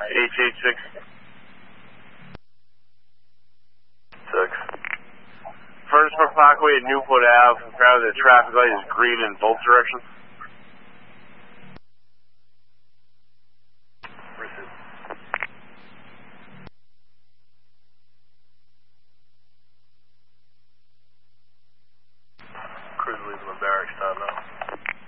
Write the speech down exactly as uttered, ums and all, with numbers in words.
H eight six. Six. Furnaceburg Parkway at Newport Ave. Apparently the traffic light is green in both directions. Received. Cruise leaving the barracks time now.